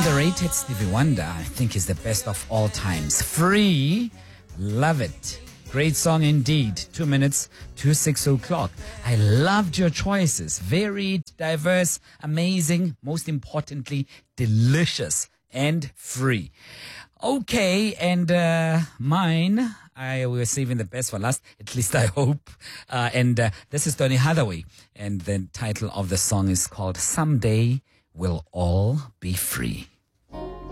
Underrated Stevie Wonder, I think, is the best of all times. Free, love it. Great song indeed. 2 minutes to 6 o'clock. I loved your choices. Varied, diverse, amazing, most importantly, delicious and free. Okay, and mine, I was saving the best for last, at least I hope. This is Donny Hathaway, and the title of the song is called Someday We'll All Be Free.